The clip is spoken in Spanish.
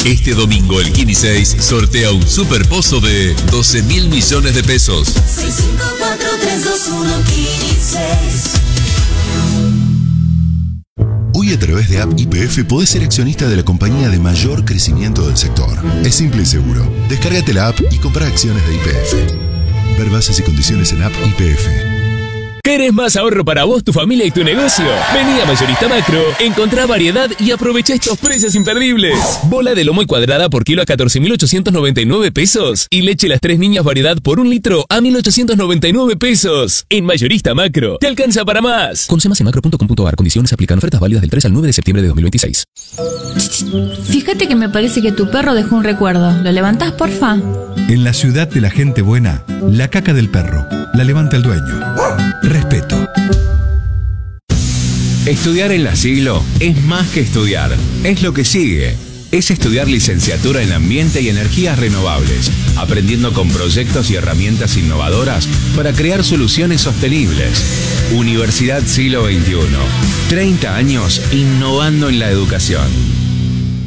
Este domingo el Kini 6 sortea un super pozo de 12.000 millones de pesos. 654-321 Kini 6. Hoy a través de App YPF podés ser accionista de la compañía de mayor crecimiento del sector. Es simple y seguro. Descárgate la app y comprá acciones de YPF. Ver bases y condiciones en App YPF. ¿Querés más ahorro para vos, tu familia y tu negocio? Vení a Mayorista Macro, encontrá variedad y aprovecha estos precios imperdibles. Bola de lomo y cuadrada por kilo a 14.899 pesos. Y leche Las Tres Niñas variedad por 1 litro a 1.899 pesos. En Mayorista Macro, te alcanza para más. Conoce más en macro.com.ar. Condiciones aplican. Ofertas válidas del 3 al 9 de septiembre de 2026. Fíjate que me parece que tu perro dejó un recuerdo. ¿Lo levantás, porfa? En la ciudad de la gente buena, la caca del perro la levanta el dueño. Respeto. Estudiar en La Siglo es más que estudiar, es lo que sigue. Es estudiar licenciatura en Ambiente y Energías Renovables, aprendiendo con proyectos y herramientas innovadoras para crear soluciones sostenibles. Universidad Siglo XXI. 30 años innovando en la educación.